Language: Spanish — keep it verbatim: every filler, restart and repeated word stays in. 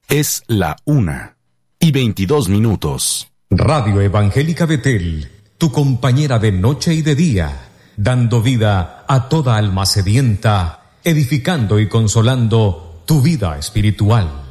Es la una y veintidós minutos. Radio Evangélica Betel, tu compañera de noche y de día, dando vida a toda alma sedienta, edificando y consolando tu vida espiritual.